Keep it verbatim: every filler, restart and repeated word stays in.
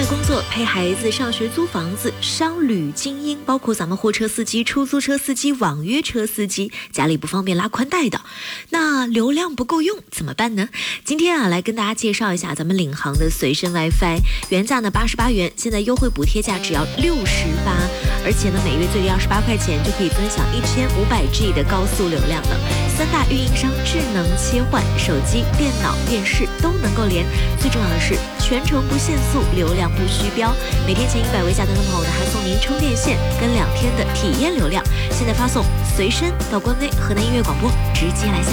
外工作、陪孩子上学、租房子、商旅精英，包括咱们货车司机、出租车司机、网约车司机，家里不方便拉宽带的，那流量不够用怎么办呢？今天啊，来跟大家介绍一下咱们领航的随身 WiFi， 原价呢八十八元，现在优惠补贴价只要六十八，而且呢每月最低二十八块钱就可以分享一千五百 G 的高速流量了。三大运营商智能切换，手机、电脑、电视都能够连，最重要的是全程不限速，流量不虚标。每天前一百位下单的朋友呢，还送您充电线跟两天的体验流量。现在发送随身到官微河南音乐广播，直接来下